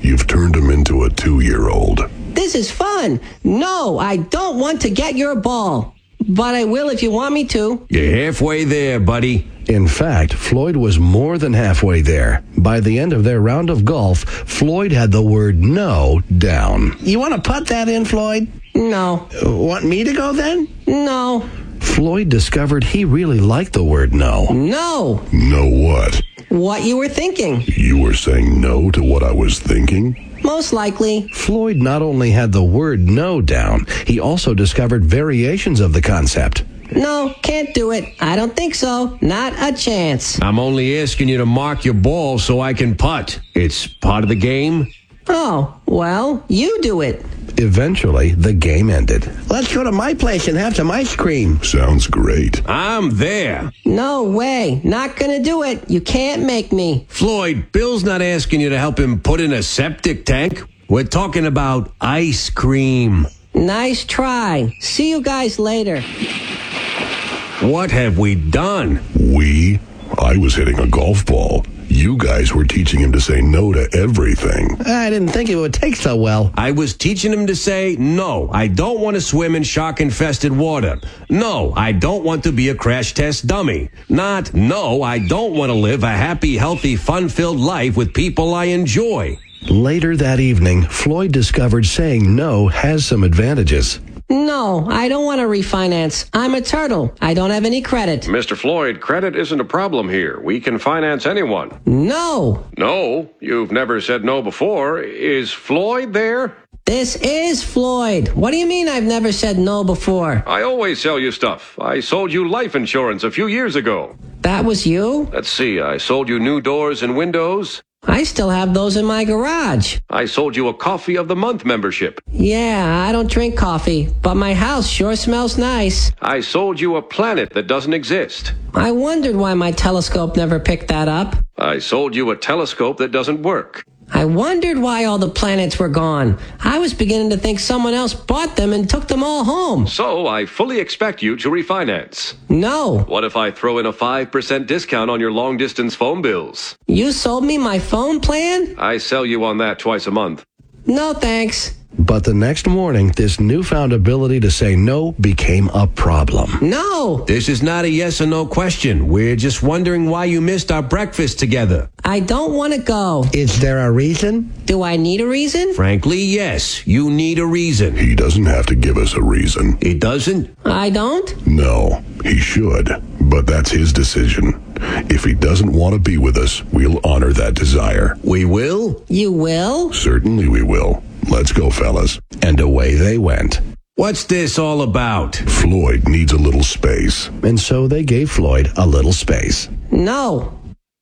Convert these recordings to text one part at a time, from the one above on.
You've turned him into a 2-year-old. This is fun. No, I don't want to get your ball. But I will if you want me to. You're halfway there, buddy. In fact, Floyd was more than halfway there. By the end of their round of golf, Floyd had the word no down. You want to put that in, Floyd? No. Want me to go then? No. Floyd discovered he really liked the word no. No. No what? What you were thinking. You were saying no to what I was thinking? Most likely. Floyd not only had the word no down, he also discovered variations of the concept. No, can't do it. I don't think so. Not a chance. I'm only asking you to mark your ball so I can putt. It's part of the game. Oh, well, you do it. Eventually, the game ended. Let's go to my place and have some ice cream. Sounds great. I'm there. No way. Not gonna do it. You can't make me. Floyd, Bill's not asking you to help him put in a septic tank. We're talking about ice cream. Nice try. See you guys later. What have we done? I was hitting a golf ball. You guys were teaching him to say no to everything. I didn't think it would take so well. I was teaching him to say, no, I don't want to swim in shark-infested water. No, I don't want to be a crash test dummy. Not, no, I don't want to live a happy, healthy, fun-filled life with people I enjoy. Later that evening, Floyd discovered saying no has some advantages. No, I don't want to refinance. I'm a turtle. I don't have any credit. Mr. Floyd, credit isn't a problem here. We can finance anyone. No. No? You've never said no before. Is Floyd there? This is Floyd. What do you mean I've never said no before? I always sell you stuff. I sold you life insurance a few years ago. That was you? Let's see, I sold you new doors and windows. I still have those in my garage. I sold you a Coffee of the Month membership. Yeah, I don't drink coffee, but my house sure smells nice. I sold you a planet that doesn't exist. I wondered why my telescope never picked that up. I sold you a telescope that doesn't work. I wondered why all the planets were gone. I was beginning to think someone else bought them and took them all home. So I fully expect you to refinance. No. What if I throw in a 5% discount on your long-distance phone bills? You sold me my phone plan? I sell you on that twice a month. No, thanks. But the next morning, this newfound ability to say no became a problem. No. This is not a yes or no question. We're just wondering why you missed our breakfast together. I don't want to go. Is there a reason? Do I need a reason? Frankly, yes. You need a reason. He doesn't have to give us a reason. It doesn't? I don't? No, he should. But that's his decision. If he doesn't want to be with us, we'll honor that desire. We will? You will? Certainly we will. Let's go, fellas. And away they went. What's this all about? Floyd needs a little space. And so they gave Floyd a little space. No.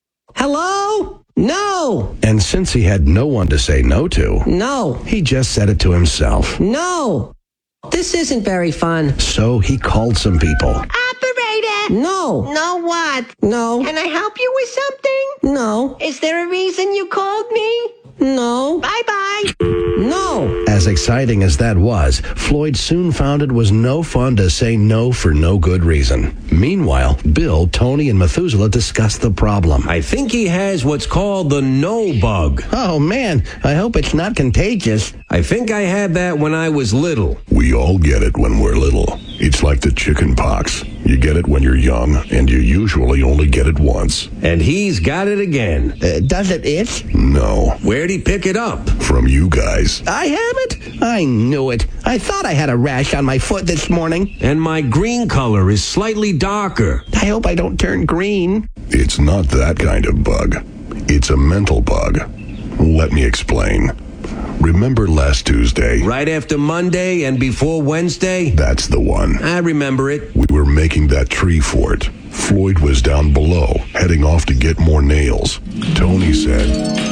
Hello? No. And since he had no one to say no to, No. he just said it to himself. No. This isn't very fun. So he called some people. Operator! No. No what? No. Can I help you with something? No. Is there a reason you called me? No. Bye-bye. No. As exciting as that was, Floyd soon found it was no fun to say no for no good reason. Meanwhile, Bill, Tony, and Methuselah discussed the problem. I think he has what's called the no bug. Oh, man, I hope it's not contagious. I think I had that when I was little. We all get it when we're little. It's like the chicken pox. You get it when you're young, and you usually only get it once. And he's got it again. Does it itch? No, Where'd he pick it up? from you guys. I have it? I knew it. I thought I had a rash on my foot this morning. And my green color is slightly darker. I hope I don't turn green. It's not that kind of bug. It's a mental bug. Let me explain. Remember last Tuesday? Right after Monday and before Wednesday? That's the one. I remember it. We were making that tree fort. Floyd was down below, heading off to get more nails. Tony said,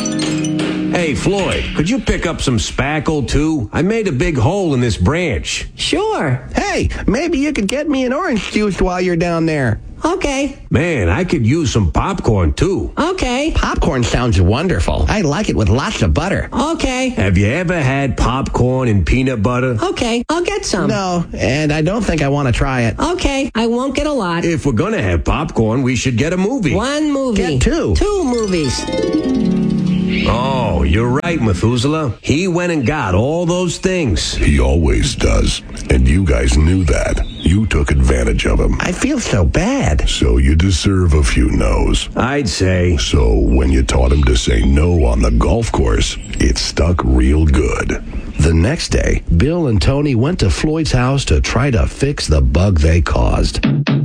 Hey, Floyd, could you pick up some spackle, too? I made a big hole in this branch. Sure. Hey, maybe you could get me an orange juice while you're down there. Okay. Man, I could use some popcorn, too. Okay. Popcorn sounds wonderful. I like it with lots of butter. Okay. Have you ever had popcorn and peanut butter? Okay. I'll get some. No, and I don't think I want to try it. Okay. I won't get a lot. If we're gonna have popcorn, we should get a movie. One movie. Get two. 2 movies. Oh, you're right, Methuselah. He went and got all those things. He always does. And you guys knew that. You took advantage of him. I feel so bad. So you deserve a few no's. I'd say. So when you taught him to say no on the golf course, it stuck real good. The next day, Bill and Tony went to Floyd's house to try to fix the bug they caused.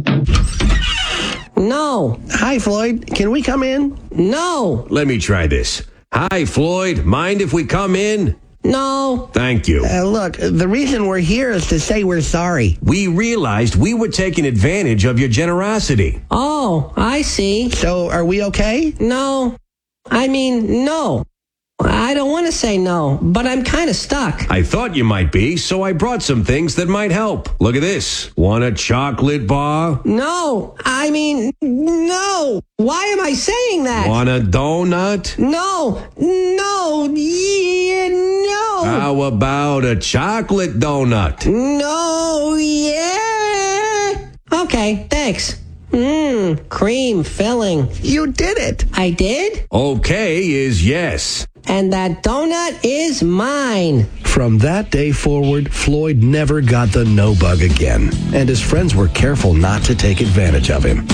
No. Hi, Floyd. Can we come in? No. Let me try this. Hi, Floyd. Mind if we come in? No. Thank you. Look, the reason we're here is to say we're sorry. We realized we were taking advantage of your generosity. Oh, I see. So, are we okay? No. I mean, no. I don't want to say no, but I'm kind of stuck. I thought you might be, so I brought some things that might help. Look at this. Want a chocolate bar? No. I mean, no. Why am I saying that? Want a donut? No. No. Yeah, no. How about a chocolate donut? No. Yeah. Okay, thanks. Cream filling. You did it. I did? Okay is yes. And that donut is mine. From that day forward, Floyd never got the no bug again, and his friends were careful not to take advantage of him.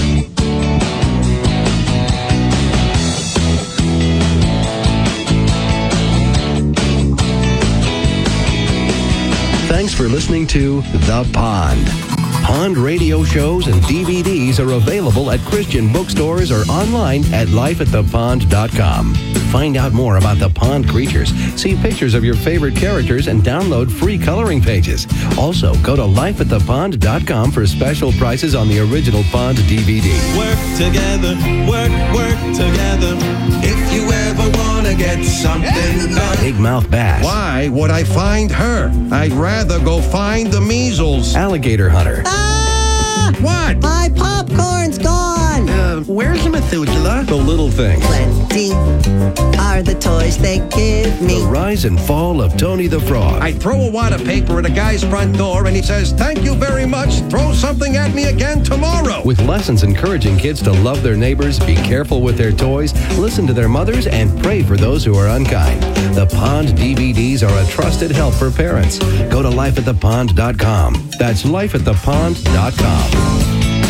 Thanks for listening to The Pond. Pond radio shows and DVDs are available at Christian bookstores or online at lifeatthepond.com. Find out more about the pond creatures, see pictures of your favorite characters, and download free coloring pages. Also, go to lifeatthepond.com for special prices on the original Pond DVD. Work together, work together. If you ever want to get something done. Big Mouth Bass. Why would I find her? I'd rather go find the measles. Alligator Hunter. What? My popcorn's gone. Where's the Methuselah? The Little Things. Plenty are the toys they give me. The Rise and Fall of Tony the Frog. I throw a wad of paper at a guy's front door and he says, "Thank you very much. Throw something at me again tomorrow." With lessons encouraging kids to love their neighbors, be careful with their toys, listen to their mothers, and pray for those who are unkind. The Pond DVDs are a trusted help for parents. Go to lifeatthepond.com. That's lifeatthepond.com.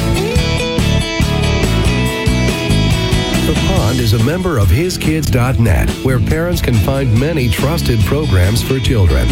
The Pond is a member of HisKids.net, where parents can find many trusted programs for children.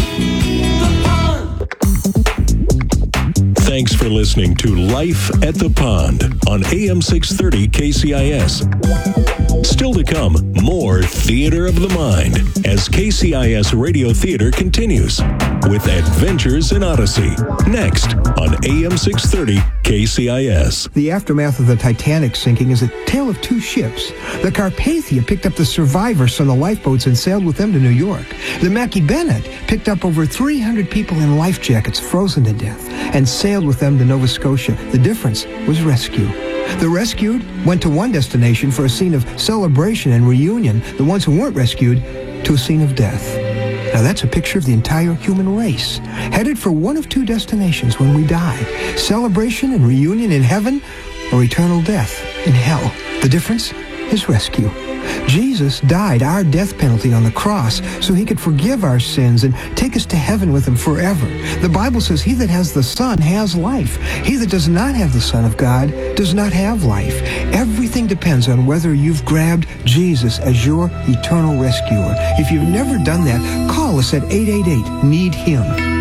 Thanks for listening to Life at the Pond on AM 630 KCIS. Still to come, more Theater of the Mind as KCIS Radio Theater continues with Adventures in Odyssey. Next on AM 630 KCIS. The aftermath of the Titanic sinking is a tale of two ships. The Carpathia picked up the survivors from the lifeboats and sailed with them to New York. The Mackie Bennett picked up over 300 people in life jackets frozen to death and sailed with them to Nova Scotia. The difference was rescue. The rescued went to one destination for a scene of celebration and reunion. The ones who weren't rescued to a scene of death. Now that's a picture of the entire human race, headed for one of two destinations when we die. Celebration and reunion in heaven, or eternal death in hell. The difference is rescue. Jesus died our death penalty on the cross so he could forgive our sins and take us to heaven with him forever. The Bible says he that has the Son has life. He that does not have the Son of God does not have life. Everything depends on whether you've grabbed Jesus as your eternal rescuer. If you've never done that, call us at 888-NEED-HIM.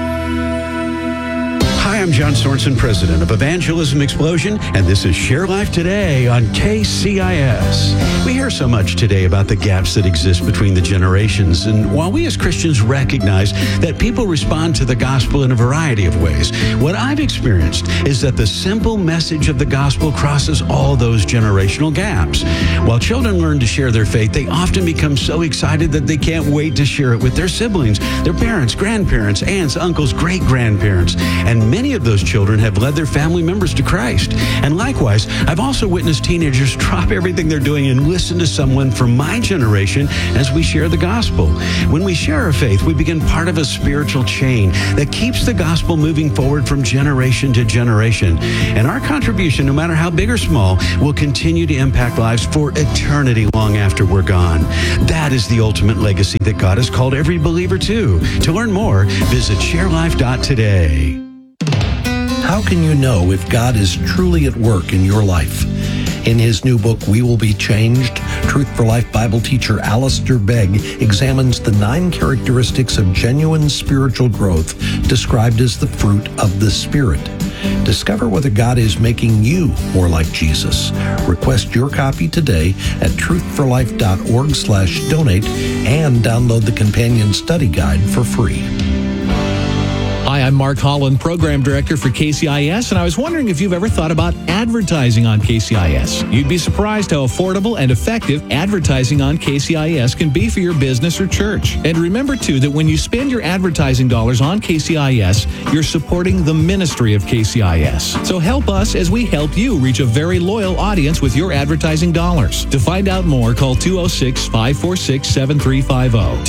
Hi, I'm John Sorensen, president of Evangelism Explosion, and this is Share Life Today on KCIS. We hear so much today about the gaps that exist between the generations, and while we as Christians recognize that people respond to the gospel in a variety of ways, what I've experienced is that the simple message of the gospel crosses all those generational gaps. While children learn to share their faith, they often become so excited that they can't wait to share it with their siblings, their parents, grandparents, aunts, uncles, great-grandparents, and many many of those children have led their family members to Christ. And likewise, I've also witnessed teenagers drop everything they're doing and listen to someone from my generation as we share the gospel. When we share our faith, we begin part of a spiritual chain that keeps the gospel moving forward from generation to generation. And our contribution, no matter how big or small, will continue to impact lives for eternity long after we're gone. That is the ultimate legacy that God has called every believer to. To learn more, visit sharelife.today. How can you know if God is truly at work in your life? In his new book, We Will Be Changed, Truth for Life Bible teacher Alistair Begg examines the 9 characteristics of genuine spiritual growth described as the fruit of the Spirit. Discover whether God is making you more like Jesus. Request your copy today at truthforlife.org/donate and download the companion study guide for free. Hi, I'm Mark Holland, Program Director for KCIS, and I was wondering if you've ever thought about advertising on KCIS. You'd be surprised how affordable and effective advertising on KCIS can be for your business or church. And remember, too, that when you spend your advertising dollars on KCIS, you're supporting the ministry of KCIS. So help us as we help you reach a very loyal audience with your advertising dollars. To find out more, call 206-546-7350,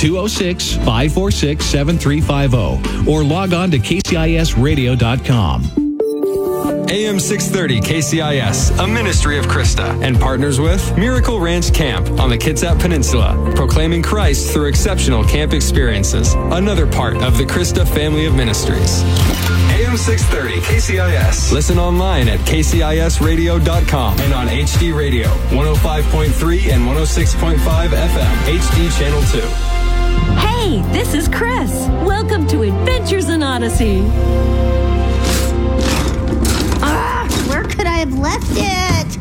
206-546-7350, or log on to KCISradio.com. AM 630 KCIS, a ministry of Krista, and partners with Miracle Ranch Camp on the Kitsap Peninsula, proclaiming Christ through exceptional camp experiences, another part of the Krista family of ministries. AM 630 KCIS. Listen online at KCISradio.com and on HD Radio, 105.3 and 106.5 FM, HD Channel 2. Hey, this is Chris. Welcome to Adventures in Odyssey. Where could I have left it?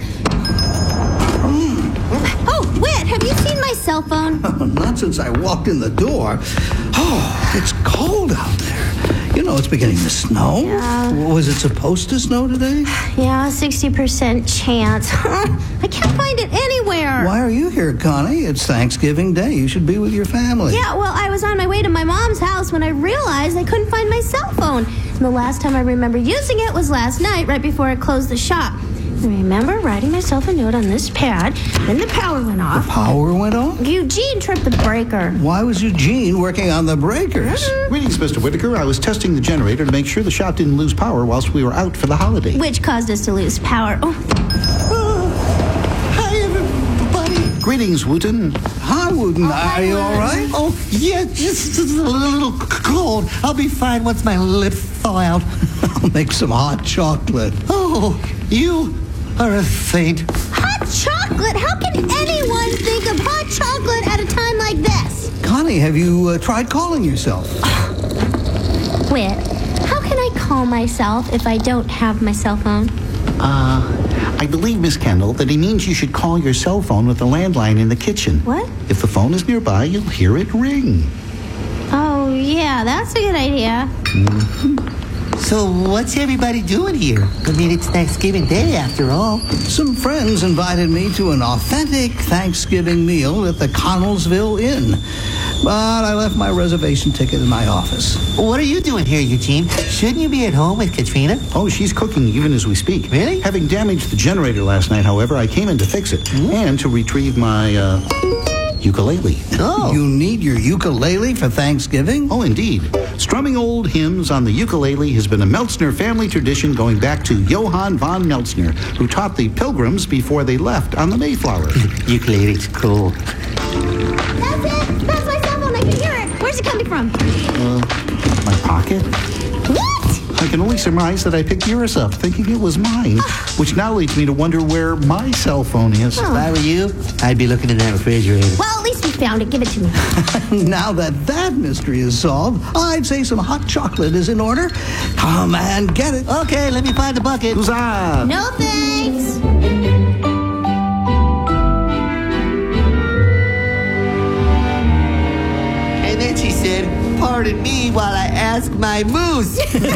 Oh, Whit, have you seen my cell phone? Not since I walked in the door. Oh, it's cold out there. You know, it's beginning to snow. Yeah. Was it supposed to snow today? Yeah, 60% chance. I can't find it anywhere. Why are you here, Connie? It's Thanksgiving Day. You should be with your family. Yeah, well, I was on my way to my mom's house when I realized I couldn't find my cell phone. And the last time I remember using it was last night, right before I closed the shop. I remember writing myself a note on this pad, then the power went off. The power went off? Eugene tripped the breaker. Why was Eugene working on the breakers? Greetings, Mr. Whitaker. I was testing the generator to make sure the shop didn't lose power whilst we were out for the holiday. Which caused us to lose power. Hi, everybody. Greetings, Wooten. Hi, Wooten. Are you all right? Oh, yeah, just a little cold. I'll be fine once my lips thaw out. I'll make some hot chocolate. Oh, you are a saint. Hot chocolate? How can anyone think of hot chocolate at a time like this? Connie, have you tried calling yourself? Whit, how can I call myself if I don't have my cell phone? I believe, Miss Kendall, that he means you should call your cell phone with the landline in the kitchen. What? If the phone is nearby, you'll hear it ring. Oh, yeah, that's a good idea. So what's everybody doing here? I mean, it's Thanksgiving Day after all. Some friends invited me to an authentic Thanksgiving meal at the Connellsville Inn. But I left my reservation ticket in my office. What are you doing here, Eugene? Shouldn't you be at home with Katrina? Oh, she's cooking even as we speak. Really? Having damaged the generator last night, however, I came in to fix it and to retrieve my, ukulele. Oh. You need your ukulele for Thanksgiving? Oh, indeed. Strumming old hymns on the ukulele has been a Meltzner family tradition going back to Johann von Meltzner, who taught the Pilgrims before they left on the Mayflower. Ukulele's cool. That's it! That's my cell phone! I can hear it! Where's it coming from? My pocket? What? I can only surmise that I picked yours up, thinking it was mine, which now leads me to wonder where my cell phone is. If I were you, I'd be looking in that refrigerator. Well, at least we found it. Give it to me. Now that mystery is solved, I'd say some hot chocolate is in order. Come and get it. Okay, let me find the bucket. Huzzah! No thanks. And then she said, pardon me while I ask my moose.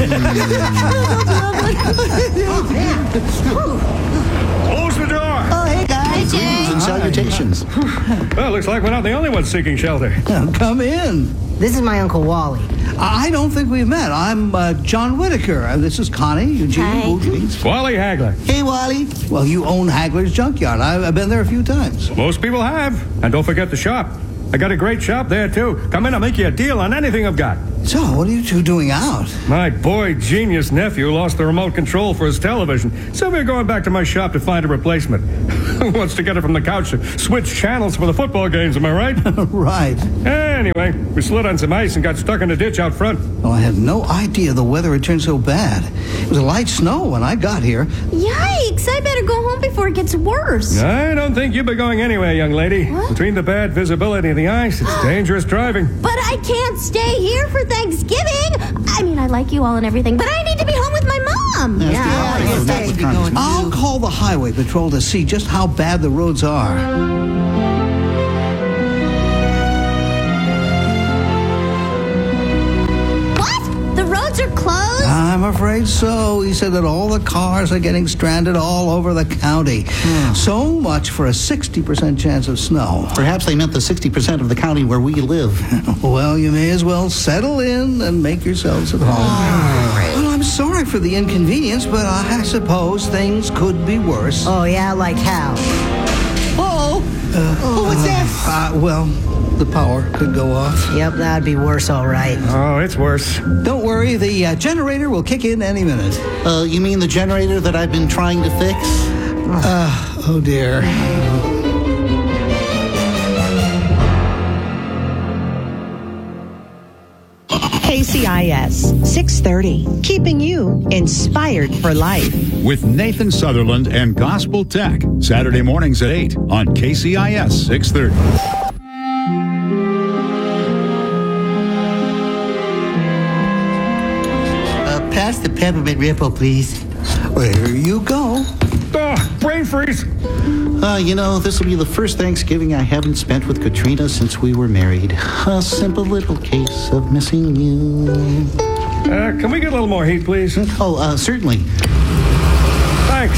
Close the door. Oh, hey, guys. Greetings and salutations. Well, looks like we're not the only ones seeking shelter. Come in. This is my Uncle Wally. I don't think we've met. I'm John Whitaker. This is Connie, Eugene. Wally Hagler. Hey, Wally. Well, you own Hagler's Junkyard. I've been there a few times. Most people have. And don't forget the shop. I got a great shop there, too. Come in, I'll make you a deal on anything I've got. So, what are you two doing out? My boy genius nephew lost the remote control for his television, so we're going back to my shop to find a replacement. Who wants to get it from the couch to switch channels for the football games, am I right? Right. Anyway, we slid on some ice and got stuck in a ditch out front. Well, I had no idea the weather had turned so bad. It was a light snow when I got here. Yikes! I better go home before it gets worse. I don't think you'll be going anywhere, young lady. What? Between the bad visibility of the ice, it's dangerous driving. But I can't stay here for Thanksgiving. I mean, I like you all and everything, but I need to be home with my mom. I'll call the highway patrol to see just how bad the roads are. What? The roads are closed? I'm afraid so. He said that all the cars are getting stranded all over the county. So much for a 60% chance of snow. Perhaps they meant the 60% of the county where we live. Well, you may as well settle in and make yourselves at home. Well, I'm sorry for the inconvenience, but I suppose things could be worse. Oh, yeah? Like how? What's that? Well, the power could go off. Yep, that'd be worse, all right. Oh, it's worse. Don't worry, the generator will kick in any minute. You mean the generator that I've been trying to fix? Oh, dear. KCIS 630, keeping you inspired for life. With Nathan Sutherland and Gospel Tech, Saturday mornings at 8 on KCIS 630. Pass the peppermint ripple, please. There you go. Brain freeze. You know, this will be the first Thanksgiving I haven't spent with Katrina since we were married. A simple little case of missing you. Can we get a little more heat, please? Oh, certainly. Thanks.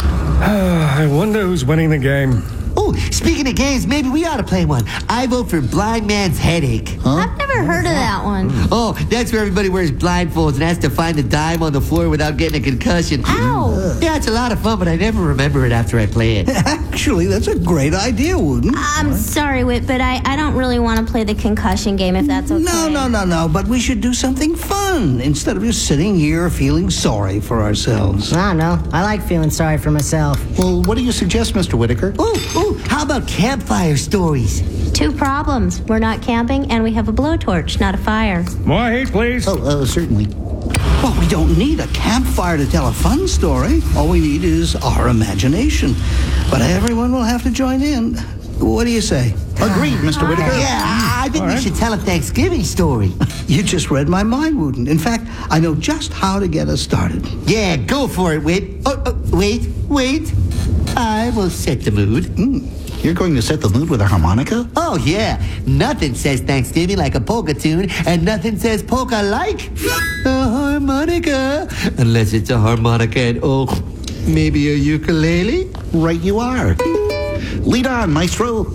I wonder who's winning the game. Oh, speaking of games, maybe we ought to play one. I vote for Blind Man's Headache. I've never heard of that one. Oh, that's where everybody wears blindfolds and has to find a dime on the floor without getting a concussion. Ow! Yeah, it's a lot of fun, but I never remember it after I play it. Actually, that's a great idea, Wooden. I'm sorry, Whit, but I don't really want to play the concussion game if that's okay. No, but we should do something fun instead of just sitting here feeling sorry for ourselves. I don't know. I like feeling sorry for myself. Well, what do you suggest, Mr. Whitaker? Ooh, how about campfire stories? 2 problems. We're not camping, and we have a blowtorch, not a fire. More heat, please. Oh, certainly. Well, we don't need a campfire to tell a fun story. All we need is our imagination. But everyone will have to join in. What do you say? Agreed, Mr. Whitaker. Yeah, I think we should tell a Thanksgiving story. You just read my mind, Wooden. In fact, I know just how to get us started. Yeah, go for it, Whit. Wait. I will set the mood. You're going to set the mood with a harmonica? Oh, yeah. Nothing says Thanksgiving like a polka tune, and nothing says polka like a harmonica. Unless it's a harmonica and, maybe a ukulele? Right you are. Lead on, maestro.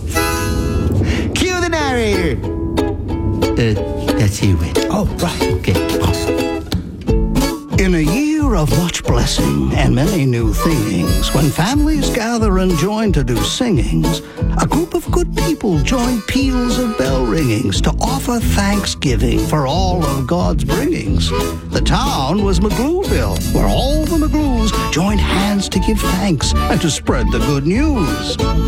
Cue the narrator. That's you, Whit. Oh, right. Okay. In a year of much blessing and many new things, when families gather and join to do singings, a group of good people joined peals of bell ringings to offer thanksgiving for all of God's bringings. The town was McGlewville, where all the McGlews joined hands to give thanks and to spread the good news.